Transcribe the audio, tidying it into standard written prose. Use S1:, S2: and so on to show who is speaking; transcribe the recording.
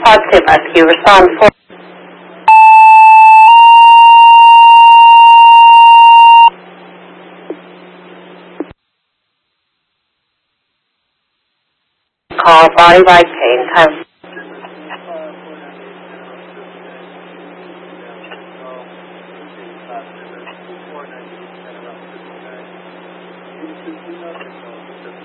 S1: Positive rescue. Respond 4. Call body by pain. Time.